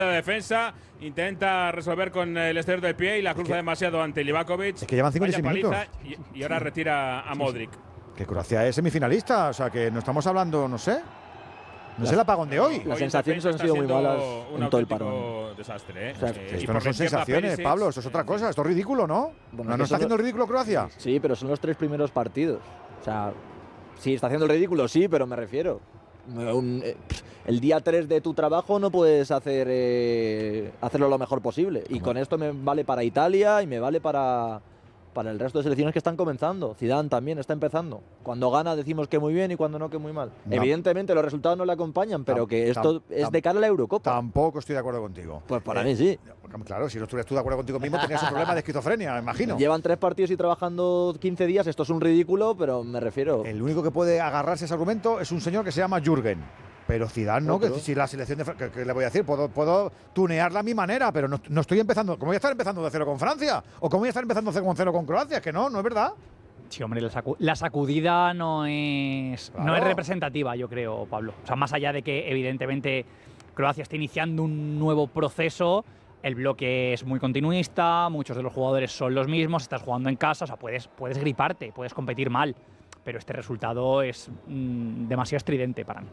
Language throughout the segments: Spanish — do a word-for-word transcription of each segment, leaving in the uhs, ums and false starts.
La defensa intenta resolver con el exterior del pie y la cruza es que, demasiado ante Livakovic. Es que llevan cincuenta y seis minutos. Y, y ahora retira a Modric. Sí, sí. Que Croacia es semifinalista, o sea que no estamos hablando, no sé. No es el apagón de hoy. Las sensaciones han sido muy malas en todo el parón. Desastre, ¿eh? O sea, eh, esto no son sensaciones, Pablo, esto es otra cosa, esto es ridículo, ¿no? Bueno, ¿No, no está haciendo el ridículo Croacia? Sí, pero son los tres primeros partidos. O sea, sí, está haciendo el ridículo, sí, pero me refiero. Un, eh, el día tres de tu trabajo no puedes hacer eh, hacerlo lo mejor posible. Y con esto me vale para Italia y me vale para, para el resto de selecciones que están comenzando. Zidane también está empezando. Cuando gana decimos que muy bien y cuando no que muy mal. No. Evidentemente los resultados no le acompañan, pero tam, que esto tam, es tam, de cara a la Eurocopa. Tampoco estoy de acuerdo contigo. Pues para eh, mí sí. Claro, si no estuvieras tú de acuerdo contigo mismo tenías un problema de esquizofrenia, me imagino. Llevan tres partidos y trabajando quince días, esto es un ridículo, pero me refiero… El único que puede agarrarse a ese argumento es un señor que se llama Jürgen. Pero Zidane no, que si la selección de ¿qué, qué le voy a decir? Puedo, puedo tunearla a mi manera, pero no, no estoy empezando. ¿Cómo voy a estar empezando de cero con Francia? ¿O cómo voy a estar empezando de cero con Croacia? Es que no, no es verdad. Sí, hombre, la, sacu la sacudida no es, claro. no es representativa, yo creo, Pablo. O sea, más allá de que, evidentemente, Croacia está iniciando un nuevo proceso, el bloque es muy continuista, muchos de los jugadores son los mismos, estás jugando en casa, o sea, puedes, puedes griparte, puedes competir mal, pero este resultado es mmm, demasiado estridente para mí.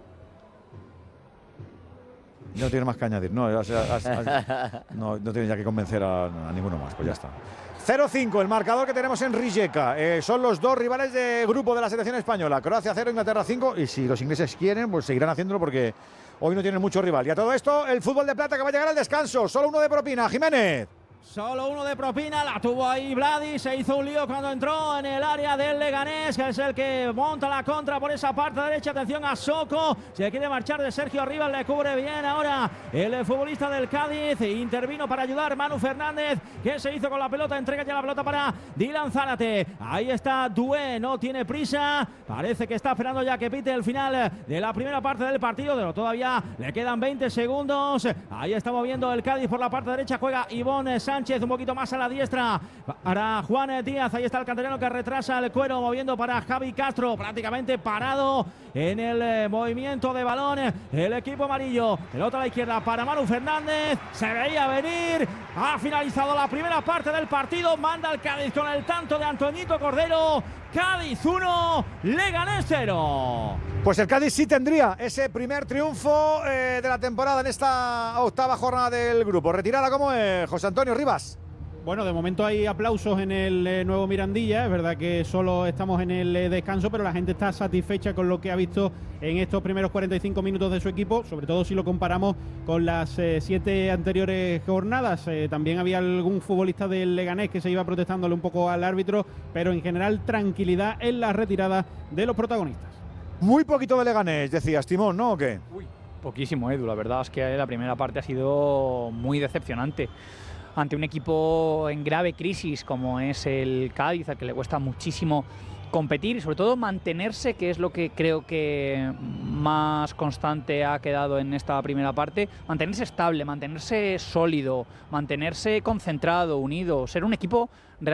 No tiene más que añadir, no, has, has, has, no, no tienes ya que convencer a, a ninguno más, pues ya está. cero cinco, el marcador que tenemos en Rijeka. Eh, son los dos rivales de grupo de la selección española. Croacia cero, Inglaterra cinco. Y si los ingleses quieren, pues seguirán haciéndolo porque hoy no tienen mucho rival. Y a todo esto, el fútbol de plata que va a llegar al descanso. Solo uno de propina. Jiménez. Solo uno de propina, la tuvo ahí Vladi, se hizo un lío cuando entró en el área del Leganés, que es el que monta la contra por esa parte derecha. Atención a Soko, se quiere marchar de Sergio Arribas, le cubre bien ahora el futbolista del Cádiz, intervino para ayudar Manu Fernández, que se hizo con la pelota, entrega ya la pelota para Dylan Zárate. Ahí está Doué, no tiene prisa, parece que está esperando ya que pite el final de la primera parte del partido, pero todavía le quedan veinte segundos. Ahí está moviendo el Cádiz por la parte derecha, juega Ivonne Sánchez un poquito más a la diestra para Juan Díaz. Ahí está el canterano que retrasa el cuero, moviendo para Javi Castro, prácticamente parado en el eh, movimiento de balón el equipo amarillo. Pelota a la izquierda para Manu Fernández, se veía venir, ha finalizado la primera parte del partido, manda el Cádiz con el tanto de Antoñito Cordero. Cádiz uno, Leganés cero. Pues el Cádiz sí tendría ese primer triunfo eh, de la temporada en esta octava jornada del grupo. Retirada como es, José Antonio Rivas. Bueno, de momento hay aplausos en el eh, nuevo Mirandilla. Es verdad que solo estamos en el eh, descanso, pero la gente está satisfecha con lo que ha visto en estos primeros cuarenta y cinco minutos de su equipo, sobre todo si lo comparamos con las eh, siete anteriores jornadas. Eh, también había algún futbolista del Leganés que se iba protestándole un poco al árbitro, pero en general tranquilidad en la retirada de los protagonistas. Muy poquito de Leganés, decías, Timón, ¿no? ¿O qué? Uy, poquísimo, Edu. La verdad es que la primera parte ha sido muy decepcionante. Ante un equipo en grave crisis como es el Cádiz, al que le cuesta muchísimo competir y sobre todo mantenerse, que es lo que creo que más constante ha quedado en esta primera parte, mantenerse estable, mantenerse sólido, mantenerse concentrado, unido, ser un equipo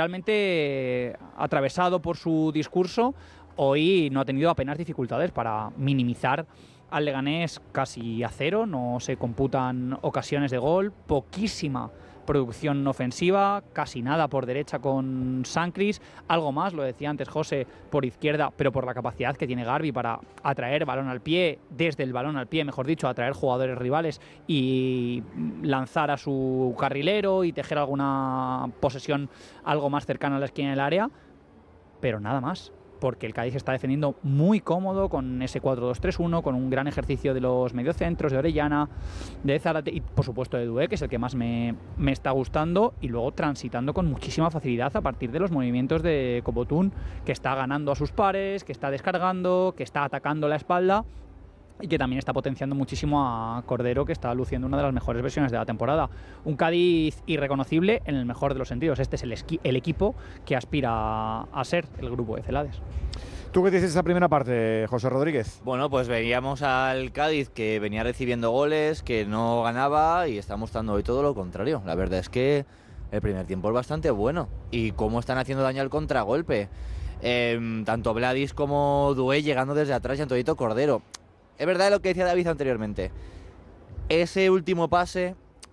realmente atravesado por su discurso. Hoy no ha tenido apenas dificultades para minimizar al Leganés casi a cero, no se computan ocasiones de gol, poquísima producción ofensiva, casi nada por derecha con Sancris, algo más, lo decía antes José, por izquierda, pero por la capacidad que tiene Garbi para atraer balón al pie, desde el balón al pie, mejor dicho, atraer jugadores rivales y lanzar a su carrilero y tejer alguna posesión algo más cercana a la esquina del área, pero nada más. Porque el Cádiz está defendiendo muy cómodo con ese cuatro dos tres uno, con un gran ejercicio de los mediocentros, de Orellana, de Zárate y por supuesto de Doué, que es el que más me, me está gustando, y luego transitando con muchísima facilidad a partir de los movimientos de Cobotún, que está ganando a sus pares, que está descargando, que está atacando la espalda y que también está potenciando muchísimo a Cordero, que está luciendo una de las mejores versiones de la temporada. Un Cádiz irreconocible en el mejor de los sentidos. Este es el, esqui el equipo que aspira a ser el grupo de Celades. ¿Tú qué dices de esa primera parte, José Rodríguez? Bueno, pues veíamos al Cádiz que venía recibiendo goles, que no ganaba y está mostrando hoy todo lo contrario. La verdad es que el primer tiempo es bastante bueno. Y cómo están haciendo daño al contragolpe. Eh, tanto Vladis como Doué llegando desde atrás y Antoñito Cordero. Es verdad lo que decía David anteriormente. Ese último pase